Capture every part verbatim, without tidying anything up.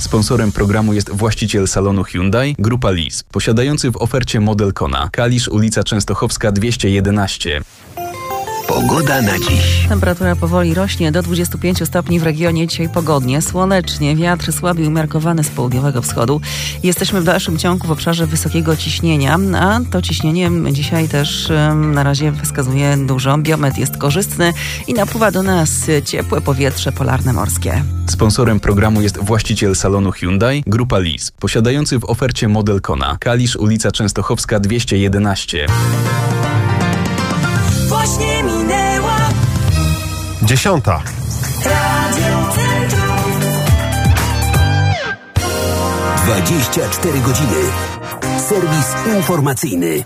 Sponsorem programu jest właściciel salonu Hyundai, Grupa Lis, posiadający w ofercie model Kona. Kalisz, ulica Częstochowska dwieście jedenaście. Pogoda na dziś. Temperatura powoli rośnie do dwudziestu pięciu stopni w regionie. Dzisiaj pogodnie, słonecznie, wiatr słaby i umiarkowany z południowego wschodu. Jesteśmy w dalszym ciągu w obszarze wysokiego ciśnienia, a to ciśnienie dzisiaj też um, na razie wskazuje dużo. Biometr jest korzystny i napływa do nas ciepłe powietrze polarne morskie. Sponsorem programu jest właściciel salonu Hyundai, Grupa Lis, posiadający w ofercie model Kona. Kalisz, ulica Częstochowska dwieście jedenaście. Właśnie minęła Dziesiąta. Radio Centrum. dwadzieścia cztery godziny. Serwis informacyjny.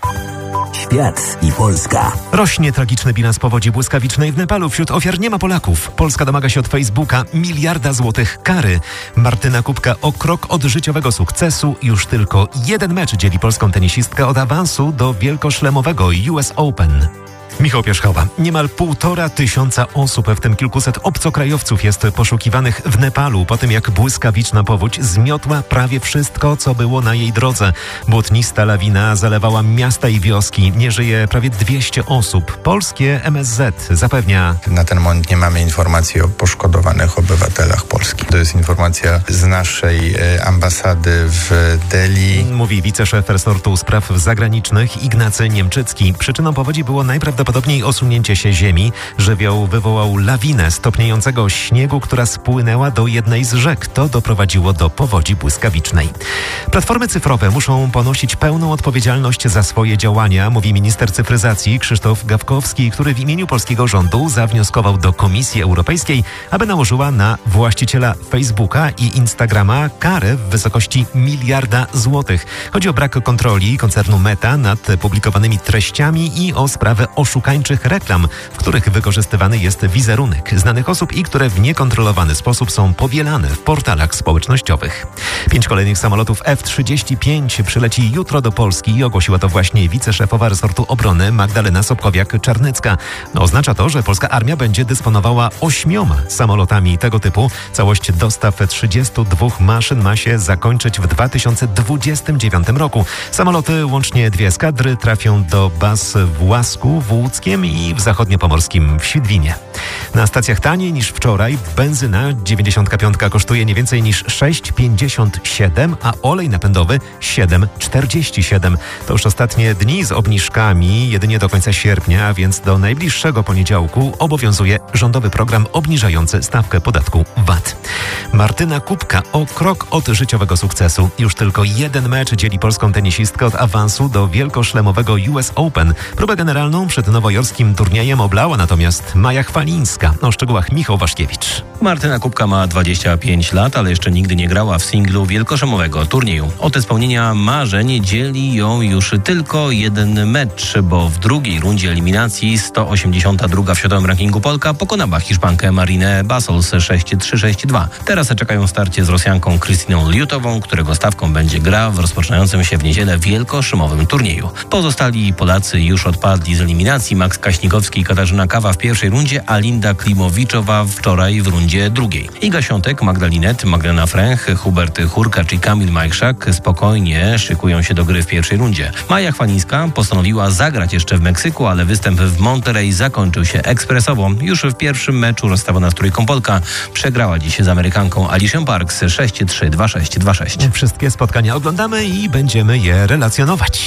Świat i Polska. Rośnie tragiczny bilans powodzi błyskawicznej w Nepalu. Wśród ofiar nie ma Polaków. Polska domaga się od Facebooka miliarda złotych kary. Martyna Kubka o krok od życiowego sukcesu. Już tylko jeden mecz dzieli polską tenisistkę od awansu do wielkoszlemowego U S Open. Michał Pierzchała. Niemal półtora tysiąca osób, w tym kilkuset obcokrajowców, jest poszukiwanych w Nepalu po tym, jak błyskawiczna powódź zmiotła prawie wszystko, co było na jej drodze. Błotnista lawina zalewała miasta i wioski. Nie żyje prawie dwieście osób. Polskie M S Z zapewnia: na ten moment nie mamy informacji o poszkodowanych obywatelach Polski. To jest informacja z naszej ambasady w Delhi. Mówi wiceszef resortu spraw zagranicznych Ignacy Niemczycki. Przyczyną powodzi było najprawdopodobniej Prawdopodobniej osunięcie się ziemi. Żywioł wywołał lawinę stopniejącego śniegu, która spłynęła do jednej z rzek. To doprowadziło do powodzi błyskawicznej. Platformy cyfrowe muszą ponosić pełną odpowiedzialność za swoje działania, mówi minister cyfryzacji Krzysztof Gawkowski, który w imieniu polskiego rządu zawnioskował do Komisji Europejskiej, aby nałożyła na właściciela Facebooka i Instagrama karę w wysokości miliarda złotych. Chodzi o brak kontroli koncernu Meta nad publikowanymi treściami i o sprawę oszukańczych reklam, w których wykorzystywany jest wizerunek znanych osób i które w niekontrolowany sposób są powielane w portalach społecznościowych. Pięć kolejnych samolotów F trzydzieści pięć przyleci jutro do Polski i ogłosiła to właśnie wiceszefowa resortu obrony Magdalena Sobkowiak-Czarnecka. Oznacza to, że polska armia będzie dysponowała ośmioma samolotami tego typu. Całość dostaw trzydziestu dwóch maszyn ma się zakończyć w dwa tysiące dwudziestym dziewiątym roku. Samoloty, łącznie dwie eskadry, trafią do baz w Łasku, w Łódzkiem i w zachodniopomorskim w Świdwinie. Na stacjach taniej niż wczoraj benzyna dziewięćdziesiąt pięć kosztuje nie więcej niż sześć pięćdziesiąt siedem, a olej napędowy siedem czterdzieści siedem. To już ostatnie dni z obniżkami, jedynie do końca sierpnia, a więc do najbliższego poniedziałku obowiązuje rządowy program obniżający stawkę podatku V A T. Martyna Kubka o krok od życiowego sukcesu. Już tylko jeden mecz dzieli polską tenisistkę od awansu do wielkoszlemowego U S Open. Próbę generalną przed nowojorskim turniejem oblała natomiast Maja Chwalińska. O szczegółach Michał Waszkiewicz. Martyna Kubka ma dwadzieścia pięć lat, ale jeszcze nigdy nie grała w singlu wielkoszlemowego turnieju. Od spełnienia marzeń dzieli ją już tylko jeden mecz, bo w drugiej rundzie eliminacji sto osiemdziesiąta druga w światowym rankingu Polka pokonała Hiszpankę Marinę Basols sześć trzy sześć dwa. Teraz czekają starcie z Rosjanką Krystyną Liutową, którego stawką będzie gra w rozpoczynającym się w niedzielę wielkoszlemowym turnieju. Pozostali Polacy już odpadli z eliminacji. Max Kaśnikowski i Katarzyna Kawa w pierwszej rundzie, a Linda Klimowiczowa wczoraj w rundzie drugiej. Iga Świątek, Magdalinet, Magdalena Fręch, Hubert Hurkacz i Kamil Majchrzak spokojnie szykują się do gry w pierwszej rundzie. Maja Chwalińska postanowiła zagrać jeszcze w Meksyku, ale występ w Monterey zakończył się ekspresowo. Już w pierwszym meczu rozstawiona z trójką Polka przegrała dziś z Amerykanką Alicią Parks sześć trzy dwa sześć dwa sześć. Wszystkie spotkania oglądamy i będziemy je relacjonować.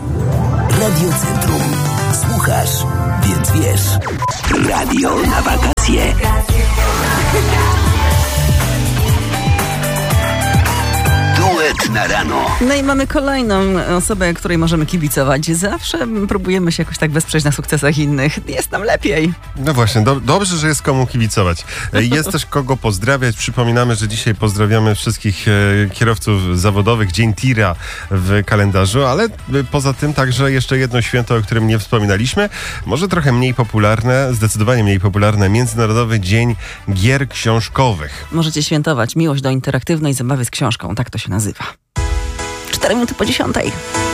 Radio Centrum. Słuchasz, więc wiesz. Radio na wakacje. Duet na rano. No i mamy kolejną osobę, której możemy kibicować. Zawsze próbujemy się jakoś tak wesprzeć na sukcesach innych. Jest nam lepiej. No właśnie, do, dobrze, że jest komu kibicować. Jest też kogo pozdrawiać. Przypominamy, że dzisiaj pozdrawiamy wszystkich e, kierowców zawodowych. Dzień tira w kalendarzu, ale poza tym także jeszcze jedno święto, o którym nie wspominaliśmy. Może trochę mniej popularne, zdecydowanie mniej popularne. Międzynarodowy Dzień Gier Książkowych. Możecie świętować miłość do interaktywnej zabawy z książką. Tak to się nazywa. Cztery minuty po dziesiątej.